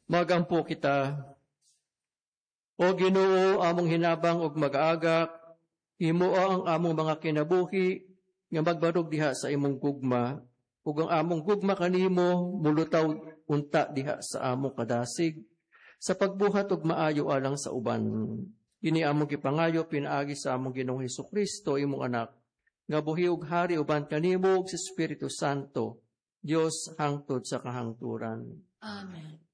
Magampo kita. O Ginoo, among hinabang og mag-aagak, himuo ang among mga kinabuhi nga magbarog diha sa imong gugma, ug ang among gugma kanimo mulutaw unta diha sa among kadasig, sa pagbuhat og maayo alang sa uban. Kini among gipangayo pinaagi sa among Ginoong Hesukristo, imong anak, nga buhi ug hari uban kanimo ug sa Espiritu Santo, Dios hangtod sa kahangturan. Amen.